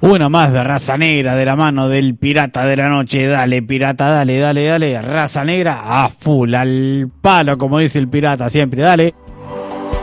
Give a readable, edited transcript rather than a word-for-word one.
Una más de Raza Negra de la mano del Pirata de la Noche. Dale, pirata, dale, dale, dale. Raza Negra a full, al palo, como dice el pirata siempre, dale.